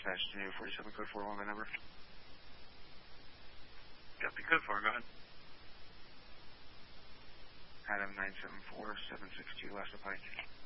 dispatch to New 47 code 41 my number. Got the code for it, go ahead. Adam 974 762 Lassa Pike.